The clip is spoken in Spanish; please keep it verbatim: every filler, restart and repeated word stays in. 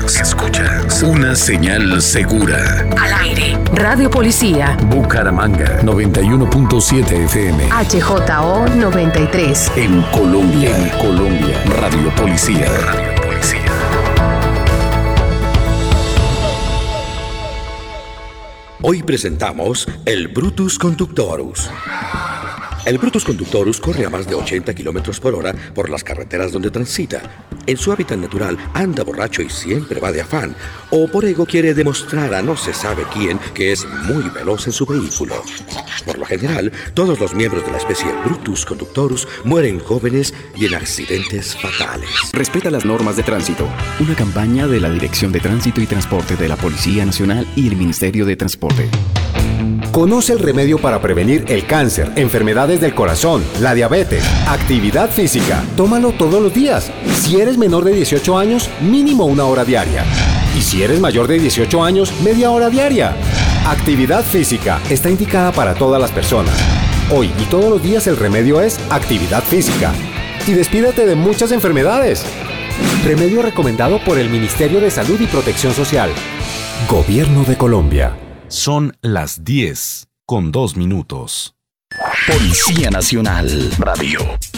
Escuchas, escuchas una señal segura. Al aire. Radio Policía. Bucaramanga, noventa y uno punto siete F M. H J O noventa y tres. En Colombia, en Colombia. Radio Policía. Radio Policía. Hoy presentamos el Brutus Conductorus. El Brutus Conductorus corre a más de ochenta kilómetros por hora por las carreteras donde transita. En su hábitat natural anda borracho y siempre va de afán, o por ego quiere demostrar a no se sabe quién que es muy veloz en su vehículo. Por lo general, todos los miembros de la especie Brutus Conductorus mueren jóvenes y en accidentes fatales. Respeta las normas de tránsito. Una campaña de la Dirección de Tránsito y Transporte de la Policía Nacional y el Ministerio de Transporte. Conoce el remedio para prevenir el cáncer, enfermedades del corazón, la diabetes, actividad física. Tómalo todos los días. Si eres menor de dieciocho años, mínimo una hora diaria. Y si eres mayor de dieciocho años, media hora diaria. Actividad física está indicada para todas las personas. Hoy y todos los días el remedio es actividad física. Y despídete de muchas enfermedades. Remedio recomendado por el Ministerio de Salud y Protección Social. Gobierno de Colombia. Son las diez con dos minutos. Policía Nacional Radio.